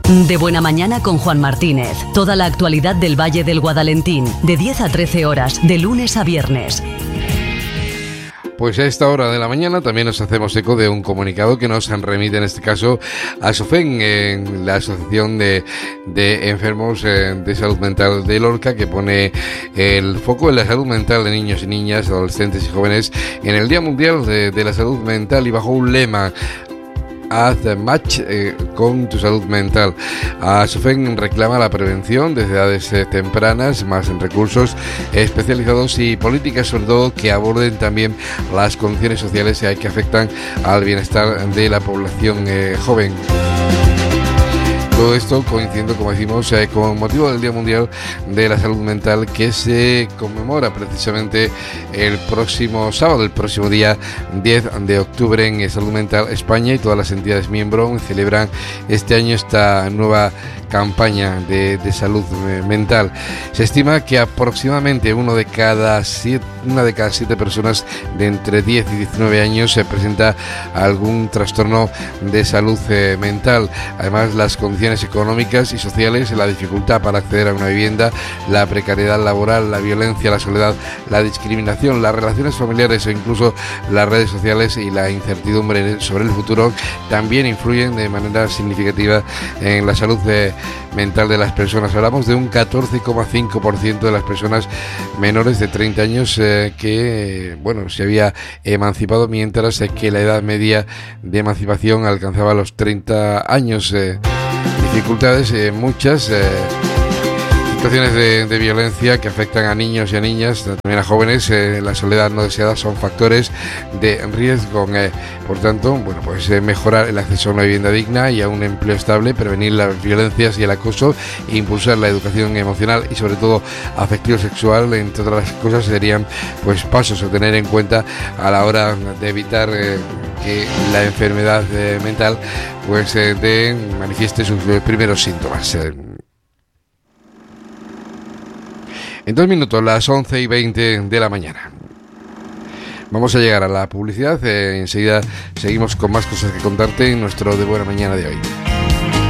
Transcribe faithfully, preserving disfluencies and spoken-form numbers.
De Buena Mañana con Juan Martínez. Toda la actualidad del Valle del Guadalentín, de diez a trece horas, de lunes a viernes. Pues a esta hora de la mañana también nos hacemos eco de un comunicado que nos remite en este caso a SOFEN, en la Asociación de, de Enfermos de Salud Mental de Lorca, que pone el foco en la salud mental de niños y niñas, adolescentes y jóvenes en el Día Mundial de, de la Salud Mental, y bajo un lema: haz match eh, con tu salud mental. ASOFEN reclama la prevención desde edades eh, tempranas, más en recursos especializados y políticas, sobre todo, que aborden también las condiciones sociales que afectan al bienestar de la población eh, joven. Todo esto coincidiendo, como decimos, eh, con motivo del Día Mundial de la Salud Mental, que se conmemora precisamente el próximo sábado, el próximo día diez de octubre. En Salud Mental España y todas las entidades miembros celebran este año esta nueva campaña de, de salud mental. Se estima que aproximadamente uno de cada siete, una de cada siete personas de entre diez y diecinueve años se presenta algún trastorno de salud eh, mental. Además, las condiciones económicas y sociales, la dificultad para acceder a una vivienda, la precariedad laboral, la violencia, la soledad, la discriminación, las relaciones familiares o incluso las redes sociales y la incertidumbre sobre el futuro también influyen de manera significativa en la salud de mental de las personas. Hablamos de un catorce coma cinco por ciento de las personas menores de treinta años eh, que, bueno, se había emancipado, mientras eh, que la edad media de emancipación alcanzaba los treinta años. Eh, dificultades, eh, muchas eh, situaciones de, de violencia que afectan a niños y a niñas, también a jóvenes. Eh, la soledad no deseada son factores de riesgo. Eh, por tanto, bueno, pues eh, mejorar el acceso a una vivienda digna y a un empleo estable, prevenir las violencias y el acoso, e impulsar la educación emocional y sobre todo afectivo-sexual, entre otras cosas, serían pues pasos a tener en cuenta a la hora de evitar eh, que la enfermedad eh, mental pues eh, de manifieste sus eh, primeros síntomas. Eh, En dos minutos, las once y veinte de la mañana. Vamos a llegar a la publicidad. Eh, enseguida seguimos con más cosas que contarte en nuestro De Buena Mañana de hoy.